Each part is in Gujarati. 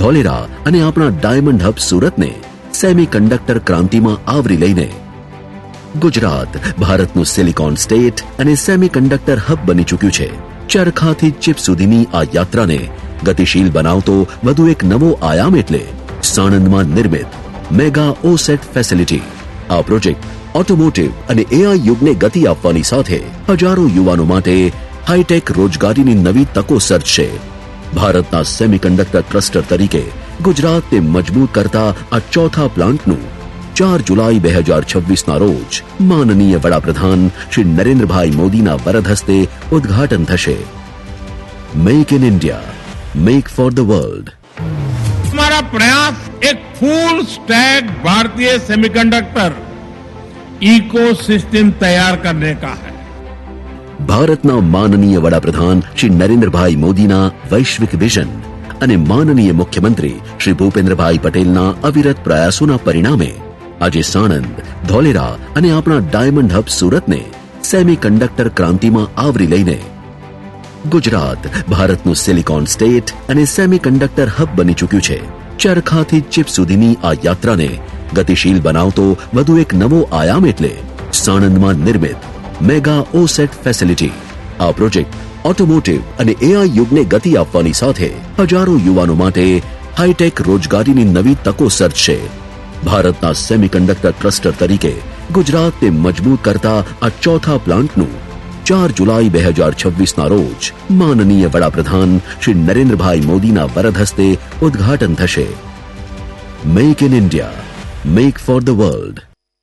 ધોલેરા અને આપણા ડાયમંડ હબ સુરતને સેમિકન્ડક્ટર ક્રાંતિમાં આવરી લઈને ગુજરાત ભારતનું સિલિકોન સ્ટેટ અને સેમિકન્ડક્ટર હબ બની ચૂક્યું છે. ચરખાથી ચિપ સુધીની આ યાત્રાને ગતિશીલ બનાવતો વધુ એક નવો આયામ એટલે સાણંદમાં નિર્મિત મેગા ઓસેટ ફેસિલિટી. આ પ્રોજેક્ટ ઓટોમોટિવ અને એઆઈ યુગને ગતિ આપવાની સાથે હજારો યુવાનો માટે હાઈટેક રોજગારીની નવી તકો સર્જશે. ભારતના સેમિકન્ડક્ટર ક્લસ્ટર તરીકે ગુજરાતને મજબૂત કરતા આ ચોથા પ્લાન્ટનું 4 જુલાઈ 2026ના રોજ માનનીય વડાપ્રધાન શ્રી નરેન્દ્રભાઈ મોદીના વરદ હસ્તે ઉદ્ઘાટન થશે. Make in India, make for the world. हमारा प्रयास एक फुल स्टैक भारतीय सेमीकंडक्टर इकोसिस्टम तैयार करने का है. ભારતના માનનીય વડાપ્રધાન શ્રી નરેન્દ્રભાઈ મોદીના વૈશ્વિક વિઝન અને માનનીય મુખ્યમંત્રી શ્રી ભૂપેન્દ્રભાઈ પટેલના અવિરત પ્રયાસોના પરિણામે આજે સાણંદ, ધોલેરા અને આપણા ડાયમંડ હબ સુરતને સેમિકન્ડક્ટર ક્રાંતિમાં આવરી લઈને ગુજરાત ભારતનું સિલિકોન સ્ટેટ અને સેમિકન્ડક્ટર હબ બની ચૂક્યું છે. ચરખાથી ચિપ સુધીની આ યાત્રાને ગતિશીલ બનાવતો વધુ એક નવો આયામ એટલે સાણંદમાં નિર્મિત મેગા ઓસેટ ફેસિલિટી. આ પ્રોજેક્ટ ઓટોમોટિવ અને એઆઈ યુગને ગતિ આપવાની સાથે હજારો યુવાનો માટે હાઈટેક રોજગારીની નવી તકો સર્જશે. ભારતના સેમિકન્ડક્ટર ક્લસ્ટર તરીકે ગુજરાતને મજબૂત કરતા આ ચોથા પ્લાન્ટનું 4 જુલાઈ 2026ના રોજ માનનીય વડાપ્રધાન શ્રી નરેન્દ્રભાઈ મોદીના વરદ હસ્તે ઉદ્ઘાટન થશે. Make in India, make for the world.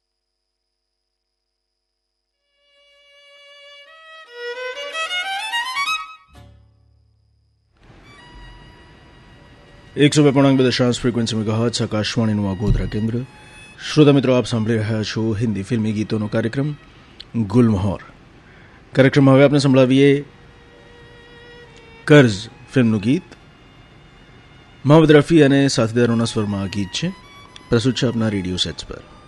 Frequency megahertz આકાશવાણીનું આ ગોધરા કેન્દ્ર. શ્રોતા મિત્રો, આપ સાંભળી રહ્યા છો હિન્દી ફિલ્મી ગીતોનો કાર્યક્રમ ગુલમહોર. કાર્યક્રમમાં હવે આપણે સંભળાવીએ કર્જ ફિલ્મનું ગીત. મોહમ્મદ રફી અને સાથીદારોના સ્વરમાં આ ગીત છે. પ્રસ્તુત છે આપના રેડિયો સેટ્સ પર.